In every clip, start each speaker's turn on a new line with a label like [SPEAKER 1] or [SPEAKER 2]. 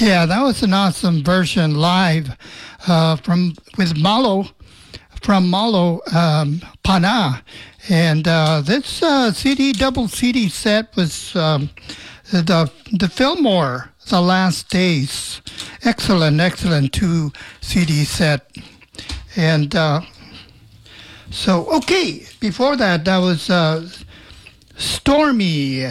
[SPEAKER 1] Yeah, that was an awesome version live from with Malo from Malo Pana, and this double CD set was the Fillmore, The Last Days, excellent 2 CD set, and so okay. Before that, that was Stormy.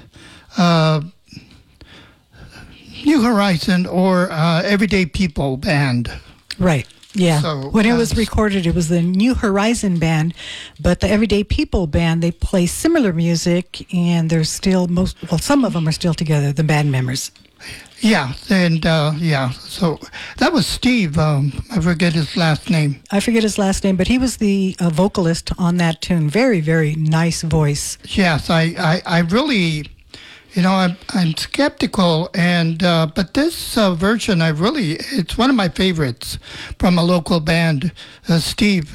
[SPEAKER 1] New Horizon or Everyday People Band.
[SPEAKER 2] Right. Yeah.
[SPEAKER 1] So,
[SPEAKER 2] when it was recorded, it was the New Horizon Band, but the Everyday People Band, they play similar music, and they're still some of them are still together, the band members.
[SPEAKER 1] Yeah, and so that was Steve. I forget his last name.
[SPEAKER 2] I forget his last name, but he was the vocalist on that tune. Very, very nice voice.
[SPEAKER 1] Yes, I really. I'm skeptical, and but this version, it's one of my favorites from a local band. Steve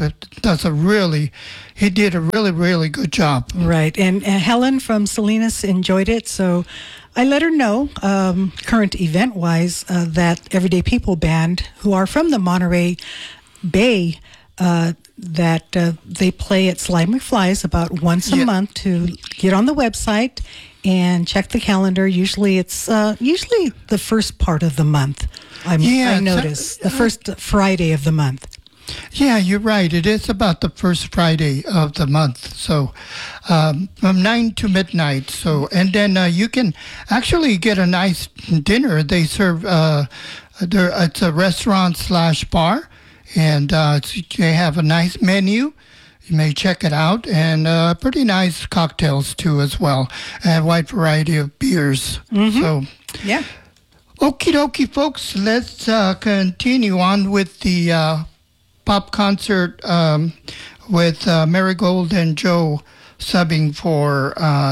[SPEAKER 1] he did a really good job.
[SPEAKER 2] Right, and Helen from Salinas enjoyed it, so I let her know, current event-wise, that Everyday People Band, who are from the Monterey Bay, that they play at Sly McFly's about once a month. To get on the website and check the calendar. Usually it's the first part of the month. I notice the first Friday of the month.
[SPEAKER 1] Yeah, you're right. It is about the first Friday of the month. So from 9 to midnight. So, and then you can actually get a nice dinner. They serve, it's a restaurant/bar, and they have a nice menu. You may check it out, and pretty nice cocktails too as well, and a wide variety of beers.
[SPEAKER 2] Mm-hmm.
[SPEAKER 1] So,
[SPEAKER 2] yeah.
[SPEAKER 1] Okie dokie, folks. Let's continue on with the pop concert with Marigold and Joe subbing for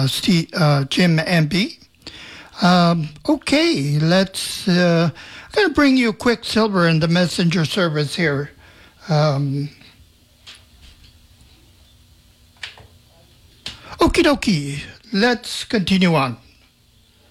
[SPEAKER 1] Jim Emby. Okay, let's. I'm going to bring you Quicksilver in the messenger service here. Okie dokie, let's continue on.